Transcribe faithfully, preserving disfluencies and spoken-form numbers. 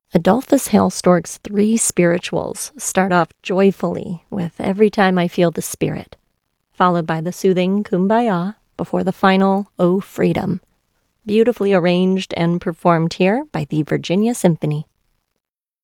Adolphus Hailstork's three spirituals start off joyfully with Every Time I Feel the Spirit, followed by the soothing Kumbaya before the final Oh Freedom, beautifully arranged and performed here by the Virginia Symphony.